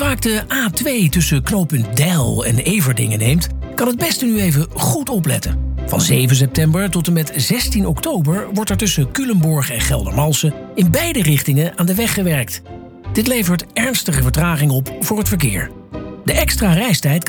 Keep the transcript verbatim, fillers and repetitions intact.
vaak de A twee tussen knooppunt Deil en Everdingen neemt, kan het beste nu even goed opletten. Van zeven september tot en met zestien oktober wordt er tussen Culemborg en Geldermalsen in beide richtingen aan de weg gewerkt. Dit levert ernstige vertraging op voor het verkeer. De extra reistijd kan